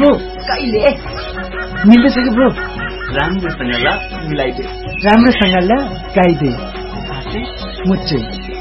bro कहिले मिल्दैछ कि bro राम्रोसँग ल मिलाइदे राम्रोसँग ल गाइदे मुच्चे